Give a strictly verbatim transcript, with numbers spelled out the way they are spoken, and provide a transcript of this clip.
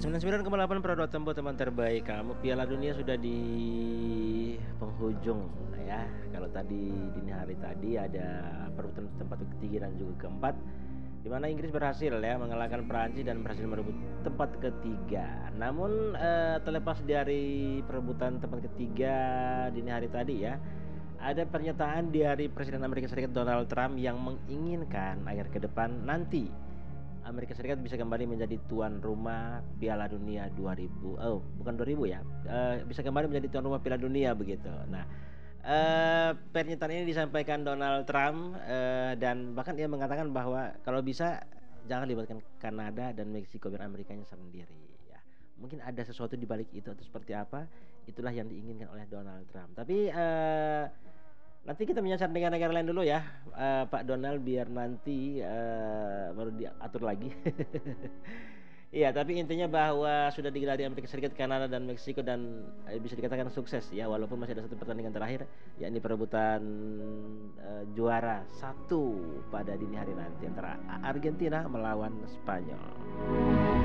sembilan puluh sembilan koma delapan Pro Tempo teman terbaik kamu. Piala Dunia sudah di penghujung ya. Kalau tadi dini hari tadi ada perebutan tempat ketiga dan juga keempat, di mana Inggris berhasil ya mengalahkan Prancis dan berhasil merebut tempat ketiga. Namun eh, terlepas dari perebutan tempat ketiga dini hari tadi ya, ada pernyataan dari Presiden Amerika Serikat Donald Trump yang menginginkan agar ke depan nanti Amerika Serikat bisa kembali menjadi tuan rumah Piala Dunia dua ribu. Oh, bukan dua ribu ya. Eh, bisa kembali menjadi tuan rumah Piala Dunia begitu. Nah, eh, pernyataan ini disampaikan Donald Trump eh, dan bahkan dia mengatakan bahwa kalau bisa jangan libatkan Kanada dan Meksiko biar Amerikanya sendiri ya. Mungkin ada sesuatu di balik itu atau seperti apa? Itulah yang diinginkan oleh Donald Trump. Tapi eh, nanti kita menyasar dengan negara lain dulu ya, eh, Pak Donald, biar nanti eh, baru diatur lagi. Iya, tapi intinya bahwa sudah digelar di Amerika Serikat, Kanada, dan Meksiko dan eh, bisa dikatakan sukses ya, walaupun masih ada satu pertandingan terakhir, yakni perebutan eh, juara satu pada dini hari nanti antara Argentina melawan Spanyol.